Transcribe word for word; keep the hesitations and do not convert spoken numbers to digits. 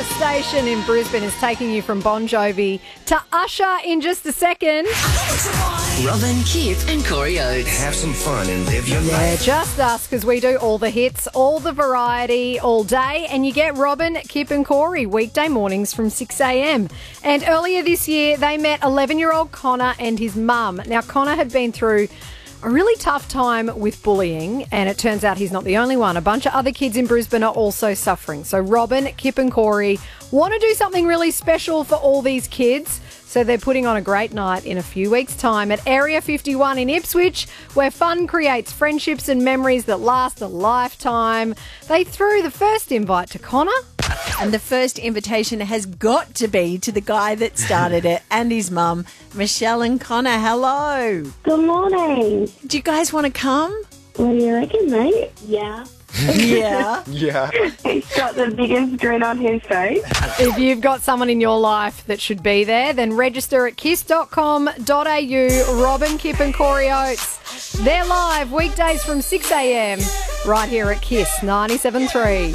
hottest station in Brisbane is taking you from Bon Jovi to Usher in just a second. Robin, Kip and Corey Oates. Have some fun and live your Yeah, life. just us, because we do all the hits, all the variety, all day, and you get Robin, Kip and Corey weekday mornings from six a.m. And earlier this year, they met eleven-year-old Connor and his mum. Now, Connor had been through a really tough time with bullying, and it turns out he's not the only one. A bunch of other kids in Brisbane are also suffering. So Robin, Kip and Corey want to do something really special for all these kids. So they're putting on a great night in a few weeks' time at Area fifty-one in Ipswich, where fun creates friendships and memories that last a lifetime. They threw the first invite to Connor. And the first invitation has got to be to the guy that started it and his mum, Michelle and Connor. Hello. Good morning. Do you guys want to come? What do you reckon, mate? Yeah. Yeah. Yeah. He's got the biggest grin on his face. If you've got someone in your life that should be there, then register at kiss dot com dot a u. Robin, Kip and Corey Oates. They're live weekdays from six a.m. right here at Kiss ninety-seven point three.